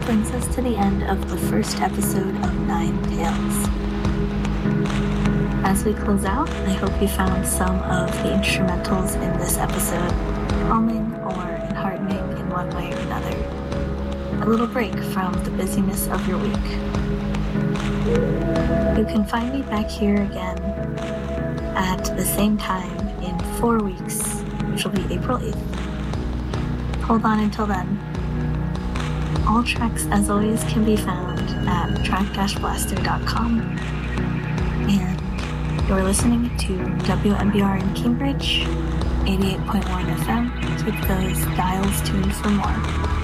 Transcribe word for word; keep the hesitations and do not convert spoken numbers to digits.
brings us to the end of the first episode of Nine Tales. As we close out, I hope you found some of the instrumentals in this episode calming or enheartening in one way or another. A little break from the busyness of your week. You can find me back here again at the same time in four weeks, which will be April eighth. Hold on until then. All tracks, as always, can be found at track dash blaster dot com. And you're listening to W M B R in Cambridge, eighty-eight point one F M. Keep those dials tuned for more.